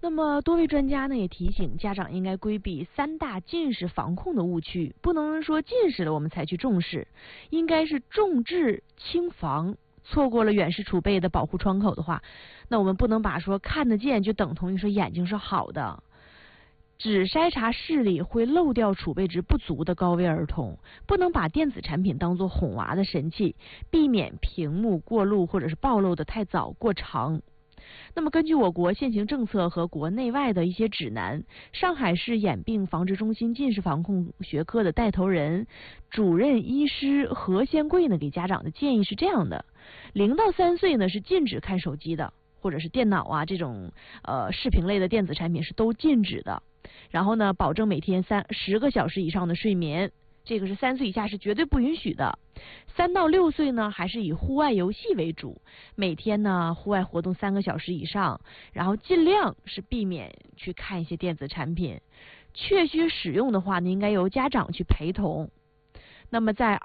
那么多位专家呢也提醒家长应该规避3大近视防控的误区，不能说近视了我们才去重视，应该是重治轻防。错过了远视储备的保护窗口的话，那我们不能把说看得见就等同于说眼睛是好的。只筛查视力会漏掉储备值不足的高危儿童，不能把电子产品当作哄娃的神器，避免屏幕过路或者是暴露的太早过长。那么根据我国现行政策和国内外的一些指南，上海市眼病防治中心近视防控学科的带头人、主任医师何先贵呢给家长的建议是这样的：0到3岁呢是禁止看手机的，或者是电脑啊这种视频类的电子产品是都禁止的。然后呢，保证每天10个小时以上的睡眠，这个是3岁以下是绝对不允许的。3到6岁呢，还是以户外游戏为主，每天呢户外活动3个小时以上，然后尽量是避免去看一些电子产品。确需使用的话呢，应该由家长去陪同。那么在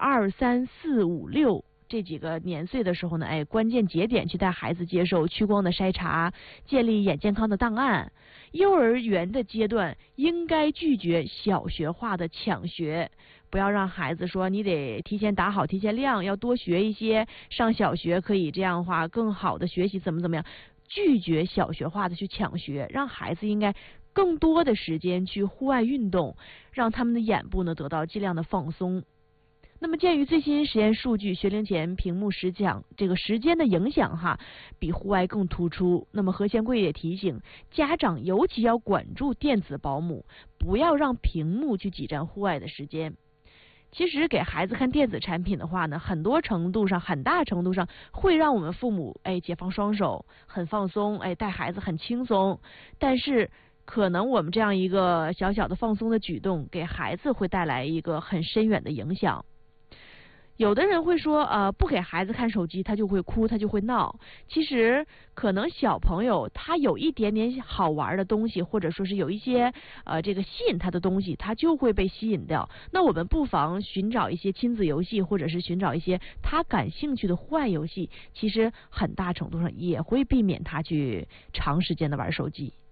2、3、4、5、6这几个年岁的时候呢，关键节点去带孩子接受屈光的筛查，建立眼健康的档案。幼儿园的阶段应该拒绝小学化的抢学，不要让孩子说你得提前打好提前量，要多学一些，上小学可以这样的话更好的学习怎么样，拒绝小学化的去抢学，让孩子应该更多的时间去户外运动，让他们的眼部呢得到尽量的放松。那么鉴于最新实验数据，学龄前屏幕时讲这个时间的影响比户外更突出。那么何先贵也提醒家长，尤其要管住电子保姆，不要让屏幕去挤占户外的时间。其实给孩子看电子产品的话呢，很大程度上会让我们父母解放双手，很放松，带孩子很轻松。但是可能我们这样一个小小的放松的举动，给孩子会带来一个很深远的影响。有的人会说不给孩子看手机他就会哭，他就会闹。其实可能小朋友他有一点点好玩的东西，或者说是有一些这个吸引他的东西，他就会被吸引掉。那我们不妨寻找一些亲子游戏，或者是寻找一些他感兴趣的户外游戏，其实很大程度上也会避免他去长时间的玩手机。